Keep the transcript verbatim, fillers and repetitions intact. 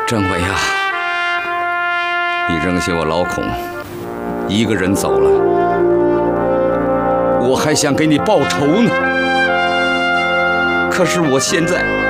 政委啊，你扔下我老孔一个人走了，我还想给你报仇呢。可是我现在